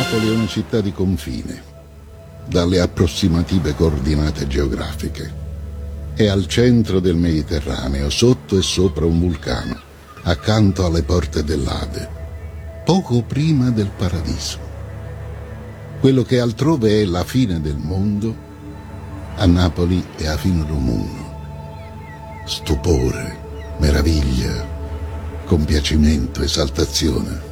Napoli è una città di confine, dalle approssimative coordinate geografiche. È al centro del Mediterraneo, sotto e sopra un vulcano, accanto alle porte dell'Ade, poco prima del paradiso. Quello che altrove è la fine del mondo, a Napoli è a fine del mondo. Stupore, meraviglia, compiacimento, esaltazione.